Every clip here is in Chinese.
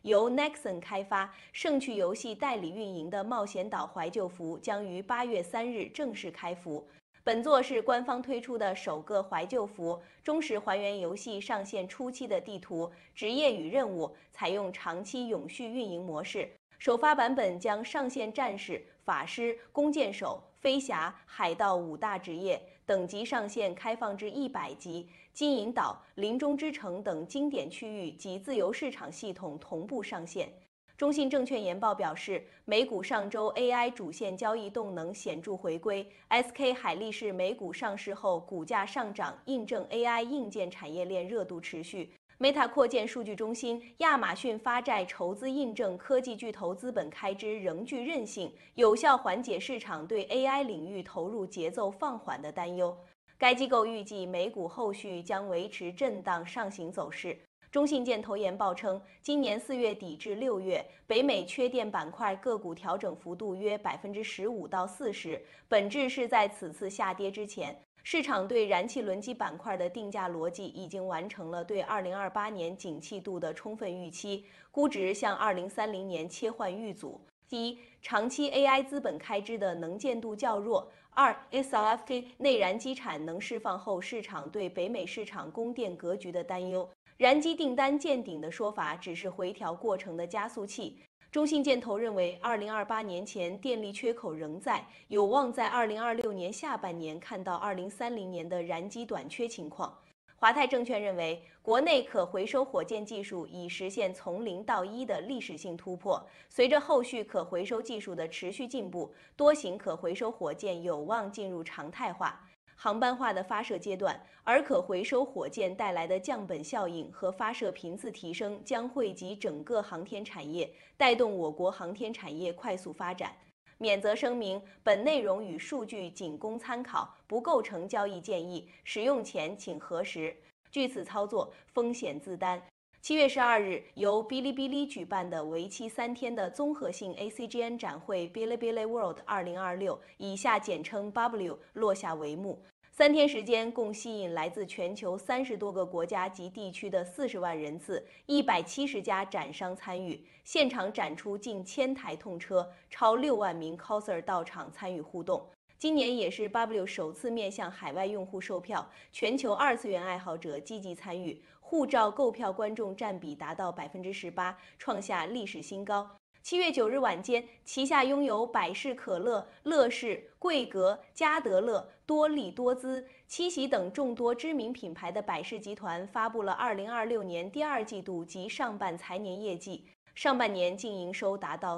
由 Nexon 开发、盛趣游戏代理运营的冒险岛怀旧服将于8月3日正式开服。本作是官方推出的首个怀旧服，忠实还原游戏上线初期的地图、职业与任务，采用长期永续运营模式。首发版本将上线战士、法师、弓箭手、飞侠、海盗5大职业，等级上线开放至100级，金银岛、林中之城等经典区域及自由市场系统同步上线。中信证券研报表示，美股上周 AI 主线交易动能显著回归 ，SK 海力士美股上市后股价上涨，印证 AI 硬件产业链热度持续。Meta 扩建数据中心，亚马逊发债筹资，印证科技巨头资本开支仍具韧性，有效缓解市场对 AI 领域投入节奏放缓的担忧。该机构预计美股后续将维持震荡上行走势。中信建投研报称，今年4月底至6月，北美缺电板块个股调整幅度约15%到40%，本质是在此次下跌之前，市场对燃气轮机板块的定价逻辑已经完成了对2028年景气度的充分预期，估值向2030年切换预组。第一，长期 AI 资本开支的能见度较弱；2 ，SLFK 内燃机产能释放后，市场对北美市场供电格局的担忧。燃机订单见顶的说法只是回调过程的加速器。中信建投认为，2028年前电力缺口仍在，有望在2026年下半年看到2030年的燃机短缺情况。华泰证券认为，国内可回收火箭技术已实现从0到1的历史性突破，随着后续可回收技术的持续进步，多型可回收火箭有望进入常态化。航班化的发射阶段，而可回收火箭带来的降本效应和发射频次提升将惠及整个航天产业，带动我国航天产业快速发展。免责声明：本内容与数据仅供参考，不构成交易建议，使用前请核实。据此操作，风险自担。7月12日，由哔哩哔哩举办的为期3天的综合性 ACGN 展会 Bilibili World 2026，以下简称 BW， 落下帷幕。3天时间，共吸引来自全球30多个国家及地区的40万人次，170家展商参与，现场展出近1000台痛车，超6万名 coser 到场参与互动。今年也是 BW 首次面向海外用户售票，全球2次元爱好者积极参与，护照购票观众占比达到18%，创下历史新高。7月9日晚间，旗下拥有百事可乐、乐事、桂格、嘉德乐、多力多姿、七喜等众多知名品牌的百事集团发布了2026年第2季度及上半财年业绩。上半年净营收达到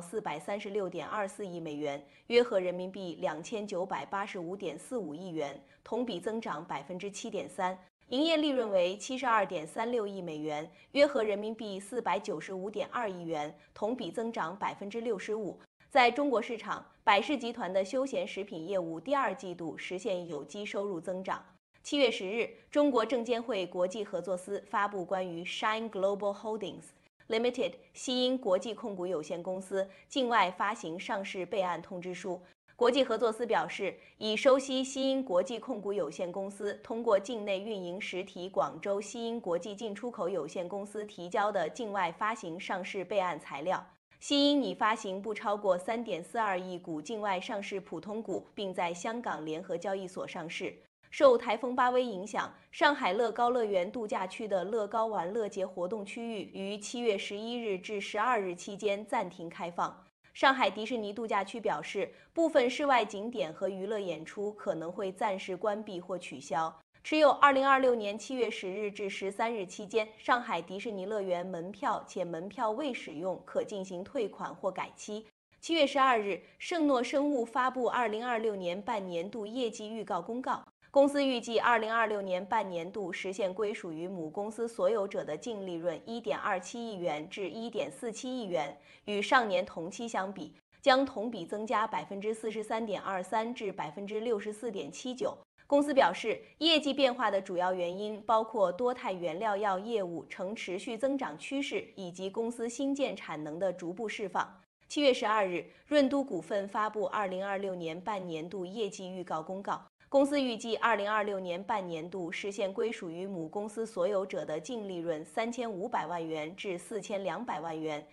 436.24亿美元，约合人民币2985.45亿元，同比增长7.3%。营业利润为72.36亿美元，约合人民币495.2亿元，同比增长65%。在中国市场，百事集团的休闲食品业务第2季度实现有机收入增长。7月10日，中国证监会国际合作司发布关于 Shine Global Holdings Limited 西英国际控股有限公司境外发行上市备案通知书。国际合作司表示，已收悉西英国际控股有限公司通过境内运营实体广州西英国际进出口有限公司提交的境外发行上市备案材料。西英拟发行不超过3.42亿股境外上市普通股，并在香港联合交易所上市。受台风巴威影响，上海乐高乐园度假区的乐高玩乐节活动区域于7月11日至12日期间暂停开放。上海迪士尼度假区表示，部分室外景点和娱乐演出可能会暂时关闭或取消。持有2026年7月10日至13日期间上海迪士尼乐园门票且门票未使用，可进行退款或改期。7月12日，圣诺生物发布2026年半年度业绩预告公告。公司预计2026年半年度实现归属于母公司所有者的净利润1.27亿元至1.47亿元，与上年同期相比，将同比增加43.23%至64.79%。公司表示，业绩变化的主要原因包括多肽原料药业务呈持续增长趋势，以及公司新建产能的逐步释放。7月12日，润都股份发布2026年半年度业绩预告公告。公司预计2026年半年度实现归属于母公司所有者的净利润3500万元至4200万元，